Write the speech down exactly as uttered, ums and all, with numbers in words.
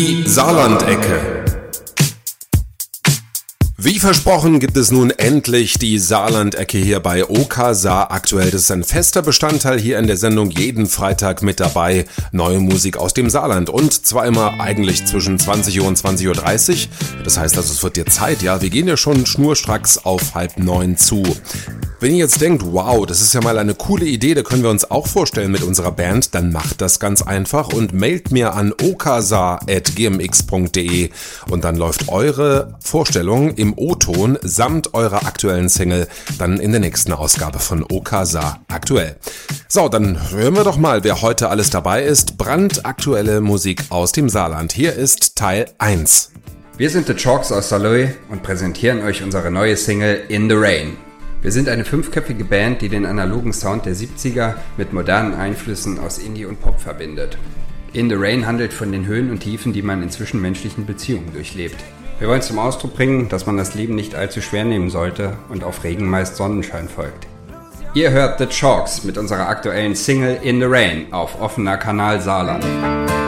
Die Saarland-Ecke. Wie versprochen gibt es nun endlich die Saarland-Ecke hier bei Okasa aktuell. Das ist ein fester Bestandteil hier in der Sendung, jeden Freitag mit dabei. Neue Musik aus dem Saarland und zwar immer eigentlich zwischen zwanzig Uhr und zwanzig Uhr dreißig. Das heißt also, es wird dir Zeit, ja. Wir gehen ja schon schnurstracks auf halb neun zu. Wenn ihr jetzt denkt, wow, das ist ja mal eine coole Idee, da können wir uns auch vorstellen mit unserer Band, dann macht das ganz einfach und mailt mir an okasa at g m x punkt d e und dann läuft eure Vorstellung im O-Ton samt eurer aktuellen Single dann in der nächsten Ausgabe von Okasa aktuell. So, dann hören wir doch mal, wer heute alles dabei ist. Brandaktuelle Musik aus dem Saarland. Hier ist Teil eins. Wir sind The Chalks aus Saarlouis und präsentieren euch unsere neue Single In the Rain. Wir sind eine fünfköpfige Band, die den analogen Sound der siebziger mit modernen Einflüssen aus Indie und Pop verbindet. In the Rain handelt von den Höhen und Tiefen, die man in zwischenmenschlichen Beziehungen durchlebt. Wir wollen zum Ausdruck bringen, dass man das Leben nicht allzu schwer nehmen sollte und auf Regen meist Sonnenschein folgt. Ihr hört The Chalks mit unserer aktuellen Single In the Rain auf offener Kanal Saarland.